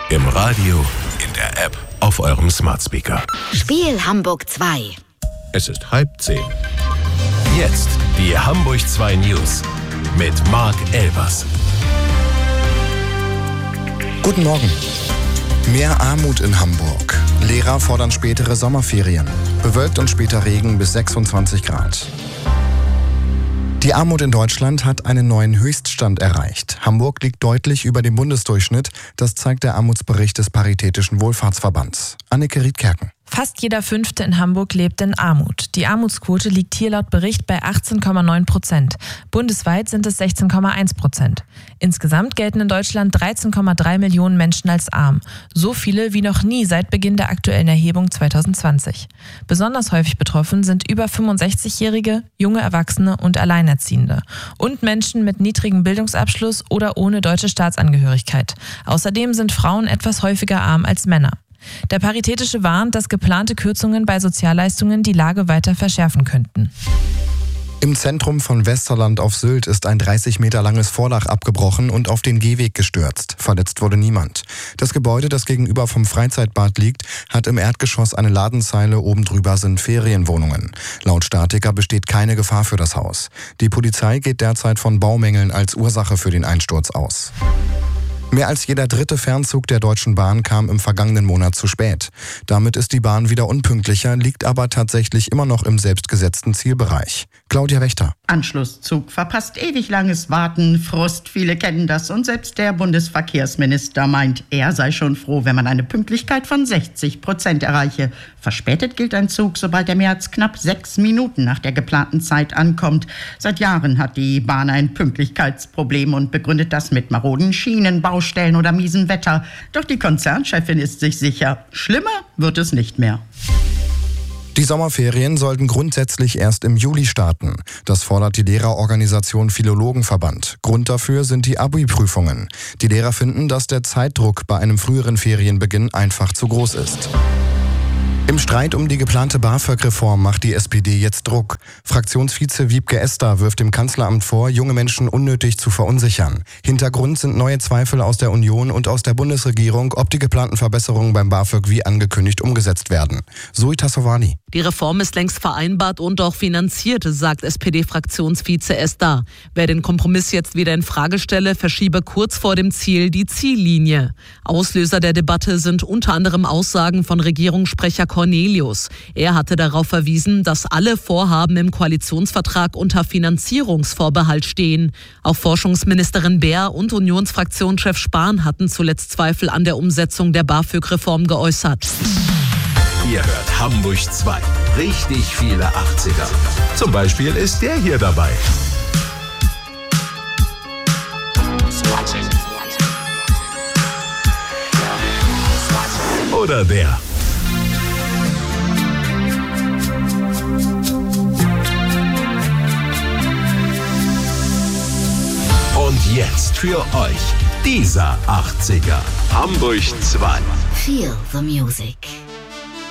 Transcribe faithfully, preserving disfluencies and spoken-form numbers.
Im Radio, in der App, auf eurem Smart Speaker. Spiel Hamburg zwei. Es ist halb zehn. Jetzt die Hamburg zwei News mit Marc Elbers. Guten Morgen. Mehr Armut in Hamburg. Lehrer fordern spätere Sommerferien. Bewölkt und später Regen bis sechsundzwanzig Grad. Die Armut in Deutschland hat einen neuen Höchststand erreicht. Hamburg liegt deutlich über dem Bundesdurchschnitt. Das zeigt der Armutsbericht des Paritätischen Wohlfahrtsverbands. Anneke Riedkerken. Fast jeder Fünfte in Hamburg lebt in Armut. Die Armutsquote liegt hier laut Bericht bei achtzehn Komma neun Prozent. Bundesweit sind es sechzehn Komma eins Prozent. Insgesamt gelten in Deutschland dreizehn Komma drei Millionen Menschen als arm. So viele wie noch nie seit Beginn der aktuellen Erhebung zwanzig zwanzig. Besonders häufig betroffen sind über fünfundsechzigjährige, junge Erwachsene und Alleinerziehende. Und Menschen mit niedrigem Bildungsabschluss oder ohne deutsche Staatsangehörigkeit. Außerdem sind Frauen etwas häufiger arm als Männer. Der Paritätische warnt, dass geplante Kürzungen bei Sozialleistungen die Lage weiter verschärfen könnten. Im Zentrum von Westerland auf Sylt ist ein dreißig Meter langes Vordach abgebrochen und auf den Gehweg gestürzt. Verletzt wurde niemand. Das Gebäude, das gegenüber vom Freizeitbad liegt, hat im Erdgeschoss eine Ladenzeile, oben drüber sind Ferienwohnungen. Laut Statiker besteht keine Gefahr für das Haus. Die Polizei geht derzeit von Baumängeln als Ursache für den Einsturz aus. Mehr als jeder dritte Fernzug der Deutschen Bahn kam im vergangenen Monat zu spät. Damit ist die Bahn wieder unpünktlicher, liegt aber tatsächlich immer noch im selbstgesetzten Zielbereich. Claudia Wächter. Anschlusszug verpasst, ewig langes Warten, Frust, viele kennen das und selbst der Bundesverkehrsminister meint, er sei schon froh, wenn man eine Pünktlichkeit von sechzig Prozent erreiche. Verspätet gilt ein Zug, sobald er mehr als knapp sechs Minuten nach der geplanten Zeit ankommt. Seit Jahren hat die Bahn ein Pünktlichkeitsproblem und begründet das mit maroden Schienen, Baustellen oder miesem Wetter. Doch die Konzernchefin ist sich sicher, schlimmer wird es nicht mehr. Die Sommerferien sollten grundsätzlich erst im Juli starten. Das fordert die Lehrerorganisation Philologenverband. Grund dafür sind die Abi-Prüfungen. Die Lehrer finden, dass der Zeitdruck bei einem früheren Ferienbeginn einfach zu groß ist. Im Streit um die geplante BAföG-Reform macht die S P D jetzt Druck. Fraktionsvize Wiebke Esther wirft dem Kanzleramt vor, junge Menschen unnötig zu verunsichern. Hintergrund sind neue Zweifel aus der Union und aus der Bundesregierung, ob die geplanten Verbesserungen beim BAföG wie angekündigt umgesetzt werden. Zoe Tassovani. Die Reform ist längst vereinbart und auch finanziert, sagt S P D-Fraktionsvize Esther. Wer den Kompromiss jetzt wieder in Frage stelle, verschiebe kurz vor dem Ziel die Ziellinie. Auslöser der Debatte sind unter anderem Aussagen von Regierungssprecher Cornelius. Er hatte darauf verwiesen, dass alle Vorhaben im Koalitionsvertrag unter Finanzierungsvorbehalt stehen. Auch Forschungsministerin Beer und Unionsfraktionschef Spahn hatten zuletzt Zweifel an der Umsetzung der BAföG-Reform geäußert. Ihr hört Hamburg zwei. Richtig viele achtziger. Zum Beispiel ist der hier dabei. Oder der. Und jetzt für euch dieser achtziger. Hamburg zwei. Feel the music.